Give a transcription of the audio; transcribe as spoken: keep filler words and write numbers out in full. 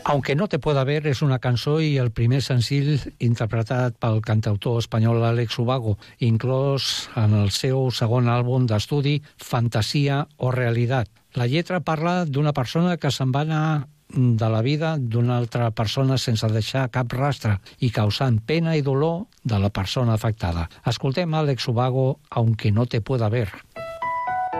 Aunque no te pueda ver és una cançó i el primer senzill interpretat pel cantautor espanyol Àlex Ubago, inclòs en el seu segon àlbum d'estudi Fantasia o Realitat. La lletra parla d'una persona que se'n va anar de la vida d'una altra persona sense deixar cap rastre i causant pena i dolor de la persona afectada. Escoltem Àlex Ubago, Aunque no te pueda ver.